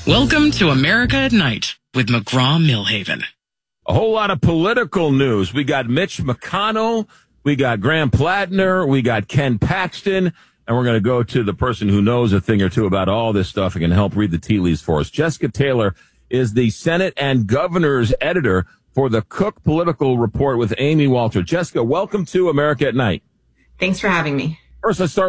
Welcome to America at Night with McGraw-Millhaven. A whole lot of political news. We got Mitch McConnell, we got Graham Plattner, we got Ken Paxton, and we're going to go to the person who knows a thing or two about all this stuff and can help read the tea leaves for us. Jessica Taylor is the Senate and Governor's editor for the Cook Political Report with Amy Walter. Jessica, welcome to America at Night. Thanks for having me. First, let's start